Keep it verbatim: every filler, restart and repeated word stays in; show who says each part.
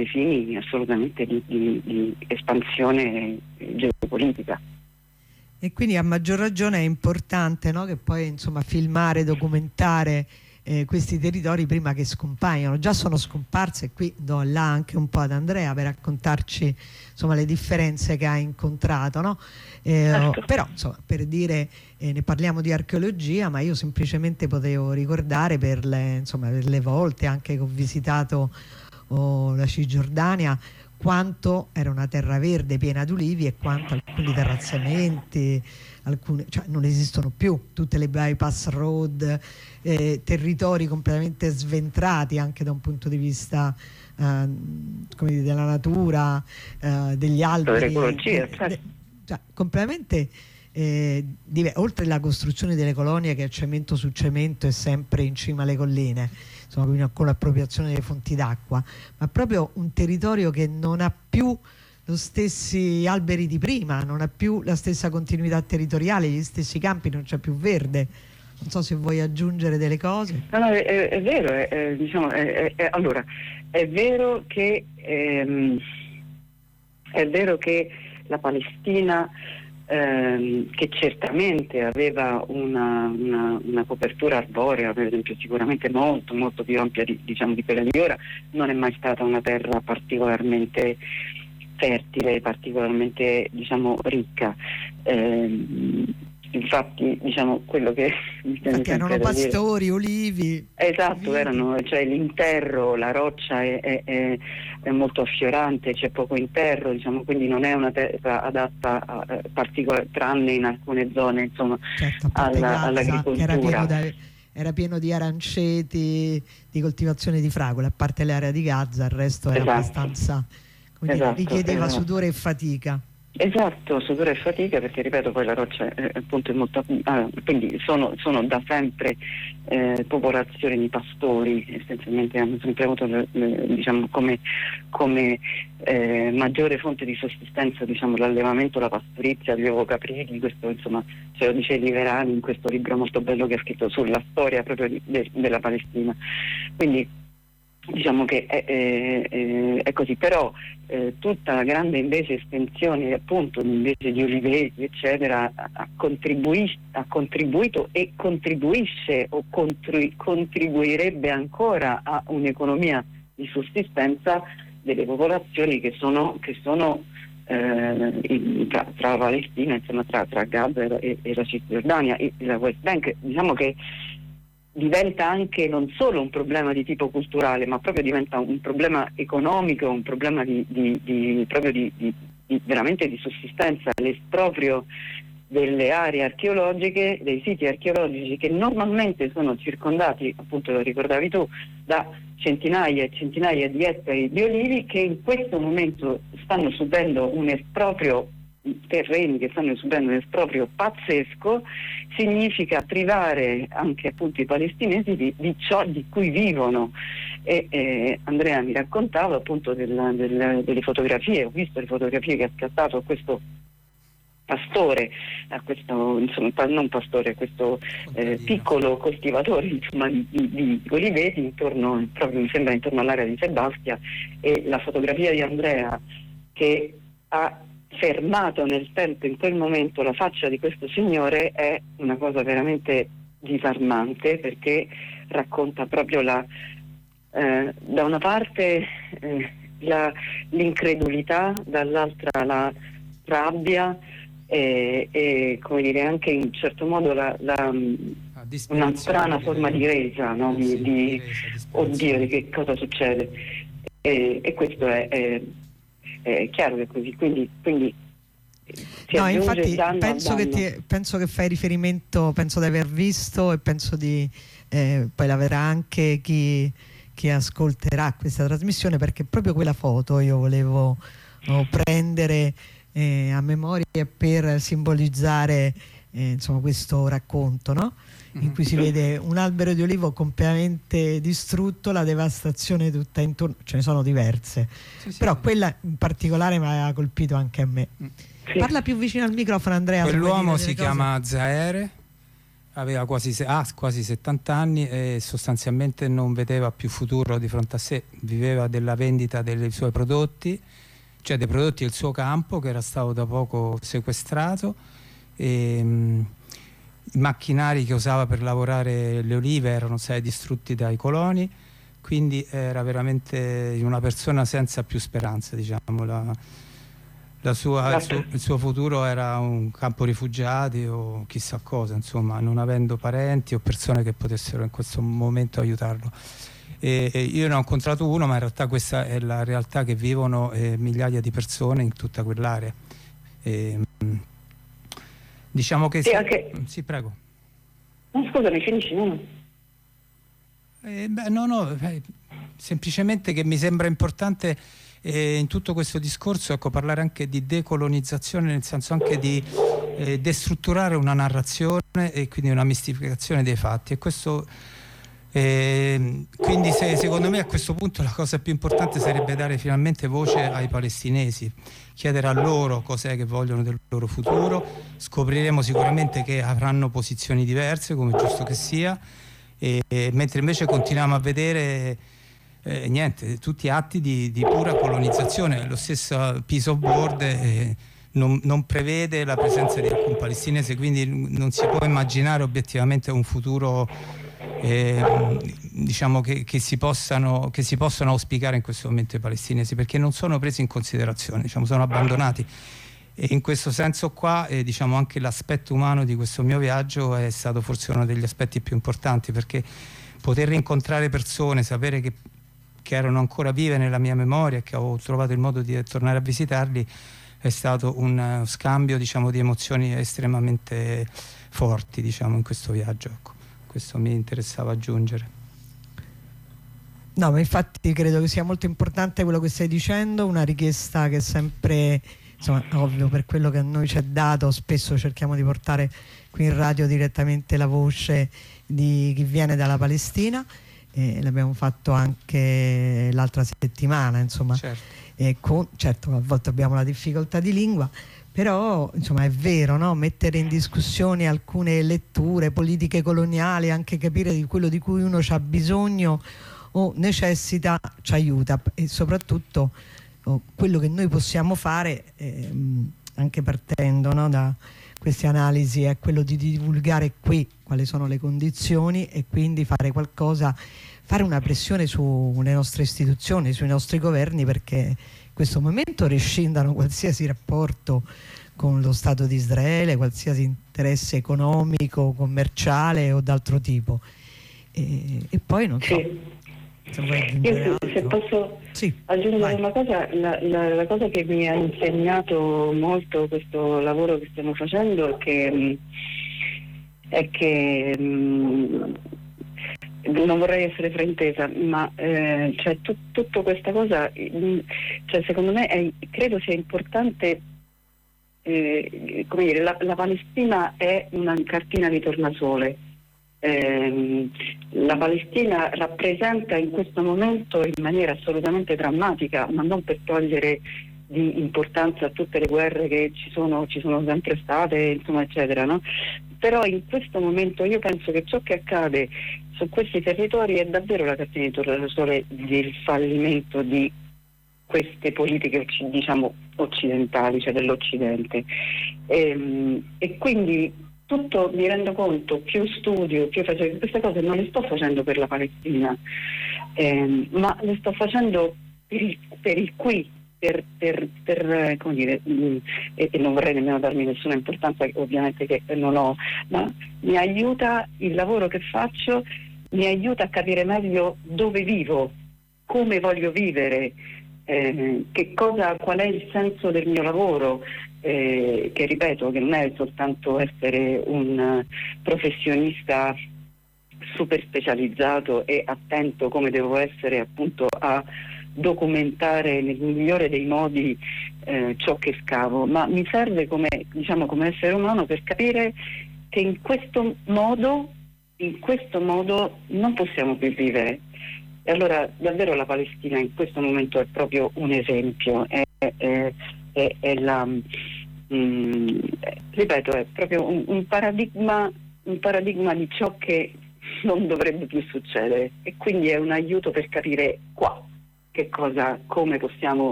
Speaker 1: fini assolutamente di, di, di espansione geopolitica.
Speaker 2: E quindi a maggior ragione è importante, no, che poi insomma filmare, documentare eh, questi territori prima che scompaiano. Già sono scomparse, e qui do là anche un po' ad Andrea per raccontarci insomma le differenze che ha incontrato, no? Eh,
Speaker 1: certo.
Speaker 2: Però insomma, per dire, eh, ne parliamo di archeologia, ma io semplicemente potevo ricordare per le, insomma, per le volte anche che ho visitato oh, la Cisgiordania, quanto era una terra verde piena di ulivi e quanto alcuni terrazzamenti, alcune, cioè non esistono più, tutte le bypass road, eh, territori completamente sventrati anche da un punto di vista eh, come dire, della natura, eh, degli alberi,
Speaker 1: dell'ecologia,
Speaker 2: eh, de, cioè, completamente eh, oltre alla costruzione delle colonie che è cemento su cemento e sempre in cima alle colline, insomma, quindi con l'appropriazione delle fonti d'acqua, ma proprio un territorio che non ha più gli stessi alberi di prima, non ha più la stessa continuità territoriale, gli stessi campi, non c'è più verde. Non so se vuoi aggiungere delle cose.
Speaker 1: No, no, è, è vero, è, è, diciamo, è, è, allora, è vero che ehm, è vero che la Palestina, ehm, che certamente aveva una, una, una copertura arborea, per esempio, sicuramente molto molto più ampia di, diciamo, di quella di ora, non è mai stata una terra particolarmente fertile, particolarmente, diciamo, ricca. Ehm, infatti, diciamo, quello che mi
Speaker 2: infatti erano pastori, dire, olivi.
Speaker 1: Esatto,
Speaker 2: olivi.
Speaker 1: erano, cioè l'interro, la roccia è, è, è, è molto affiorante, c'è poco interro, diciamo, quindi non è una terra adatta a, a particolare, tranne in alcune zone, insomma,
Speaker 2: certo, alla, Gaza, all'agricoltura. Era pieno, da, era pieno di aranceti, di coltivazione di fragole, a parte l'area di Gaza, il resto era esatto. abbastanza, come
Speaker 1: esatto,
Speaker 2: dire, richiedeva
Speaker 1: esatto.
Speaker 2: sudore e fatica.
Speaker 1: Esatto, sudore e fatica, perché ripeto poi la roccia eh, appunto è molto, ah, quindi sono, sono da sempre eh, popolazioni di pastori, essenzialmente hanno sempre avuto le, le, diciamo come, come eh, maggiore fonte di sussistenza, diciamo, l'allevamento, la pastorizia di uovo caprili. Questo insomma ce lo dice Liverani in questo libro molto bello che ha scritto sulla storia proprio di, de, della Palestina. Quindi diciamo che è, è, è, è così, però eh, tutta la grande invece estensione appunto invece di oliveti eccetera ha, contribuis- ha contribuito e contribuisce o contri- contribuirebbe ancora a un'economia di sussistenza delle popolazioni che sono, che sono eh, in, tra, tra la Palestina, insomma, tra, tra Gaza e, e la Cisgiordania e la West Bank. Diciamo che diventa anche non solo un problema di tipo culturale, ma proprio diventa un problema economico, un problema di, di, di proprio di, di, di veramente di sussistenza, l'esproprio delle aree archeologiche, dei siti archeologici che normalmente sono circondati, appunto lo ricordavi tu, da centinaia e centinaia di ettari di olivi, che in questo momento stanno subendo un esproprio, terreni che stanno subendo un esproprio pazzesco. Significa privare anche appunto i palestinesi di, di ciò di cui vivono. E eh, Andrea mi raccontava appunto della, della, delle fotografie, ho visto le fotografie che ha scattato a questo pastore, a questo insomma non pastore, a questo eh, piccolo coltivatore insomma di, di, di oliveti intorno, proprio mi sembra intorno all'area di Sebastia, e la fotografia di Andrea che ha fermato nel tempo in quel momento la faccia di questo signore è una cosa veramente disarmante, perché racconta proprio la eh, da una parte eh, la, l'incredulità, dall'altra la rabbia e, e come dire anche in un certo modo la, la, una strana forma di resa, no? di, sì, di, di resa, oddio, di che cosa succede, e, e questo è, è è chiaro che è così, quindi, quindi si
Speaker 2: no, infatti
Speaker 1: danno
Speaker 2: penso che, ti, penso che fai riferimento, penso di aver visto, e penso di eh, poi la verrà anche chi, chi ascolterà questa trasmissione, perché proprio quella foto io volevo oh, prendere eh, a memoria per simbolizzare eh, insomma questo racconto, no? In cui si vede un albero di olivo completamente distrutto, la devastazione tutta intorno, ce ne sono diverse, sì, sì, però sì. Quella in particolare mi aveva colpito anche a me. Sì. Parla più vicino al microfono, Andrea.
Speaker 3: Quell'uomo si chiama Zaere aveva quasi, ah, quasi settanta anni e sostanzialmente non vedeva più futuro di fronte a sé, viveva della vendita dei suoi prodotti, cioè dei prodotti del suo campo, che era stato da poco sequestrato, e mh, i macchinari che usava per lavorare le olive erano stati distrutti dai coloni, quindi era veramente una persona senza più speranza, diciamo. La, la sua, il, suo, il suo futuro era un campo rifugiati o chissà cosa, insomma, non avendo parenti o persone che potessero in questo momento aiutarlo. E, e io ne ho incontrato uno, ma in realtà questa è la realtà che vivono eh, migliaia di persone in tutta quell'area. E, mh, diciamo che...
Speaker 1: Sì,
Speaker 3: sì,
Speaker 1: anche...
Speaker 3: sì, prego.
Speaker 1: No, scusami, finisci, no?
Speaker 3: Eh, beh, no, no, eh, semplicemente che mi sembra importante eh, in tutto questo discorso, ecco, parlare anche di decolonizzazione, nel senso anche di eh, destrutturare una narrazione e quindi una mistificazione dei fatti, e questo eh, quindi se, secondo me a questo punto la cosa più importante sarebbe dare finalmente voce ai palestinesi, chiedere a loro cos'è che vogliono del loro futuro. Scopriremo sicuramente che avranno posizioni diverse, come è giusto che sia, e, e mentre invece continuiamo a vedere eh, niente, tutti atti di, di pura colonizzazione. Lo stesso Peace of Board eh, non, non prevede la presenza di alcun palestinese, quindi non si può immaginare obiettivamente un futuro eh, diciamo che, che si possano che si possano auspicare in questo momento i palestinesi, perché non sono presi in considerazione, diciamo, sono abbandonati. E in questo senso qua eh, diciamo anche l'aspetto umano di questo mio viaggio è stato forse uno degli aspetti più importanti, perché poter rincontrare persone, sapere che, che erano ancora vive nella mia memoria e che ho trovato il modo di tornare a visitarli è stato un uh, scambio, diciamo, di emozioni estremamente forti, diciamo, in questo viaggio, ecco. Questo mi interessava aggiungere.
Speaker 2: No, ma infatti credo che sia molto importante quello che stai dicendo, una richiesta che è sempre, insomma, ovvio, per quello che a noi ci è dato, spesso cerchiamo di portare qui in radio direttamente la voce di chi viene dalla Palestina, e l'abbiamo fatto anche l'altra settimana, insomma.
Speaker 3: Certo.
Speaker 2: E con, certo, a volte abbiamo la difficoltà di lingua, però insomma è vero, no? Mettere in discussione alcune letture, politiche coloniali, anche capire di quello di cui uno ha bisogno o necessita, ci aiuta, e soprattutto oh, quello che noi possiamo fare ehm, anche partendo, no, da queste analisi è quello di divulgare qui quali sono le condizioni e quindi fare qualcosa, fare una pressione sulle nostre istituzioni, sui nostri governi, perché in questo momento rescindano qualsiasi rapporto con lo Stato di Israele, qualsiasi interesse economico, commerciale o d'altro tipo. E, e poi non so.
Speaker 1: Sì.
Speaker 2: Se, vuoi aggiungere
Speaker 1: Io,
Speaker 2: altro.
Speaker 1: se posso
Speaker 2: Sì,
Speaker 1: aggiungere
Speaker 2: vai.
Speaker 1: una cosa, la, la, la cosa che mi ha insegnato molto questo lavoro che stiamo facendo è che, è che mh, non vorrei essere fraintesa, ma eh, cioè, tu, tutta questa cosa, mh, cioè, secondo me è, credo sia importante, eh, come dire, la, la Palestina è una cartina di tornasole. Eh, la Palestina rappresenta in questo momento in maniera assolutamente drammatica, ma non per togliere di importanza a tutte le guerre che ci sono, ci sono sempre state, insomma, eccetera, no? Però in questo momento io penso che ciò che accade su questi territori è davvero la cartina di tornasole del fallimento di queste politiche, diciamo, occidentali, cioè dell'Occidente. E, e quindi tutto, mi rendo conto, più studio, più faccio queste cose, non le sto facendo per la Palestina, eh, ma le sto facendo per il, per il qui, per, per, per come dire, mh, e, e non vorrei nemmeno darmi nessuna importanza, ovviamente, che non ho, ma mi aiuta il lavoro che faccio, mi aiuta a capire meglio dove vivo, come voglio vivere, eh, che cosa, qual è il senso del mio lavoro. Eh, che ripeto, che non è soltanto essere un uh, professionista super specializzato e attento come devo essere appunto a documentare nel migliore dei modi eh, ciò che scavo, ma mi serve come, diciamo, come essere umano per capire che in questo modo in questo modo non possiamo più vivere. E allora davvero la Palestina in questo momento è proprio un esempio, è, è, è, è la mh, ripeto, è proprio un, un paradigma un paradigma di ciò che non dovrebbe più succedere, e quindi è un aiuto per capire qua che cosa, come possiamo